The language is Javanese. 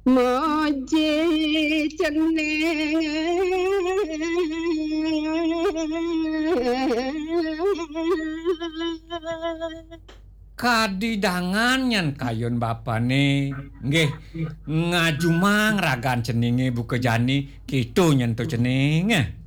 Moje cene Kadidangan nyan kayun bapane. Nggih, ngajumang ragan ceninge buka jani kitu nyen to cening.